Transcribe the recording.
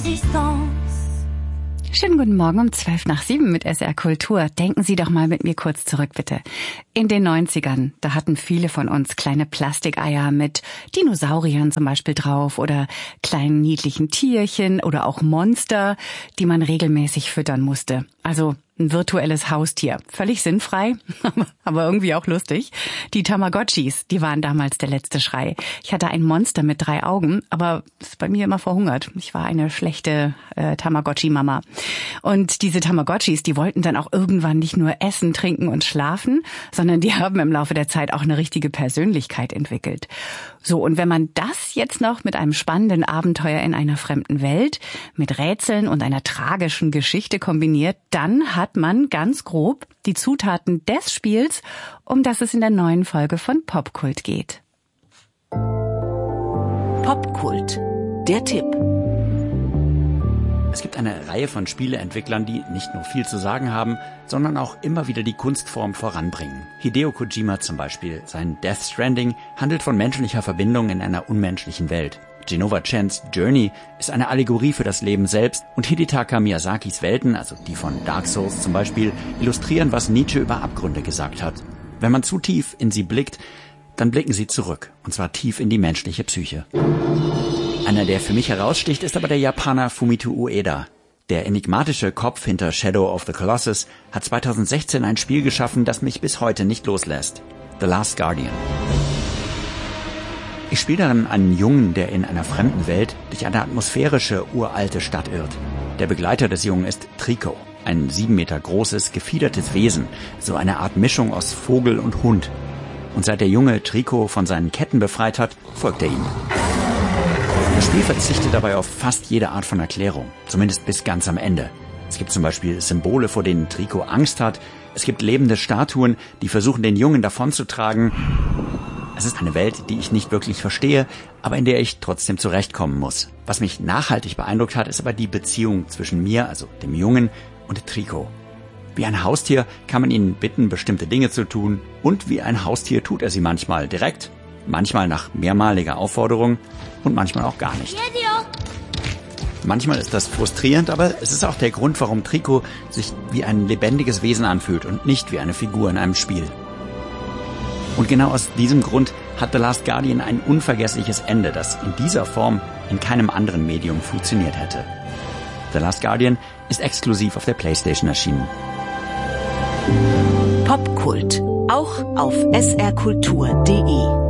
distance. Schönen guten Morgen um 6:12 mit SR Kultur. Denken Sie doch mal mit mir kurz zurück, bitte. In den 90ern, da hatten viele von uns kleine Plastikeier mit Dinosauriern zum Beispiel drauf oder kleinen niedlichen Tierchen oder auch Monster, die man regelmäßig füttern musste. Also ein virtuelles Haustier. Völlig sinnfrei, aber irgendwie auch lustig. Die Tamagotchis, die waren damals der letzte Schrei. Ich hatte ein Monster mit 3 Augen, aber ist bei mir immer verhungert. Ich war eine schlechte Tamagotchi-Mama. Und diese Tamagotchis, die wollten dann auch irgendwann nicht nur essen, trinken und schlafen, sondern die haben im Laufe der Zeit auch eine richtige Persönlichkeit entwickelt. So, und wenn man das jetzt noch mit einem spannenden Abenteuer in einer fremden Welt, mit Rätseln und einer tragischen Geschichte kombiniert, dann hat man ganz grob die Zutaten des Spiels, um das es in der neuen Folge von Popkult geht. Popkult, der Tipp. Es gibt eine Reihe von Spieleentwicklern, die nicht nur viel zu sagen haben, sondern auch immer wieder die Kunstform voranbringen. Hideo Kojima zum Beispiel. Sein Death Stranding handelt von menschlicher Verbindung in einer unmenschlichen Welt. Genova Chens Journey ist eine Allegorie für das Leben selbst und Hidetaka Miyazakis Welten, also die von Dark Souls zum Beispiel, illustrieren, was Nietzsche über Abgründe gesagt hat. Wenn man zu tief in sie blickt, dann blicken sie zurück, und zwar tief in die menschliche Psyche. Einer, der für mich heraussticht, ist aber der Japaner Fumito Ueda. Der enigmatische Kopf hinter Shadow of the Colossus hat 2016 ein Spiel geschaffen, das mich bis heute nicht loslässt. The Last Guardian. Ich spiele darin einen Jungen, der in einer fremden Welt durch eine atmosphärische, uralte Stadt irrt. Der Begleiter des Jungen ist Trico, ein 7 Meter großes, gefiedertes Wesen, so eine Art Mischung aus Vogel und Hund. Und seit der Junge Trico von seinen Ketten befreit hat, folgt er ihm. Das Spiel verzichtet dabei auf fast jede Art von Erklärung, zumindest bis ganz am Ende. Es gibt zum Beispiel Symbole, vor denen Trico Angst hat. Es gibt lebende Statuen, die versuchen, den Jungen davonzutragen. Es ist eine Welt, die ich nicht wirklich verstehe, aber in der ich trotzdem zurechtkommen muss. Was mich nachhaltig beeindruckt hat, ist aber die Beziehung zwischen mir, also dem Jungen, und Trico. Wie ein Haustier kann man ihn bitten, bestimmte Dinge zu tun, und wie ein Haustier tut er sie manchmal direkt, manchmal nach mehrmaliger Aufforderung und manchmal auch gar nicht. Manchmal ist das frustrierend, aber es ist auch der Grund, warum Trico sich wie ein lebendiges Wesen anfühlt und nicht wie eine Figur in einem Spiel. Und genau aus diesem Grund hat The Last Guardian ein unvergessliches Ende, das in dieser Form in keinem anderen Medium funktioniert hätte. The Last Guardian ist exklusiv auf der PlayStation erschienen. Popkult, auch auf srkultur.de.